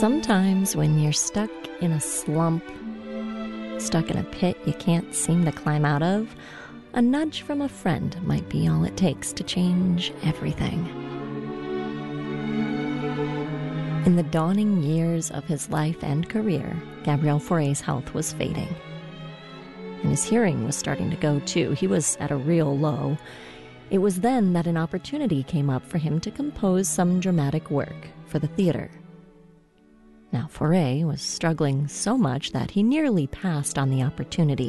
Sometimes when you're stuck in a slump, stuck in a pit you can't seem to climb out of, a nudge from a friend might be all it takes to change everything. In the dawning years of his life and career, Gabriel Fauré's health was fading. And his hearing was starting to go too. He was at a real low. It was then that an opportunity came up for him to compose some dramatic work for the theater. Now, Fauré was struggling so much that he nearly passed on the opportunity.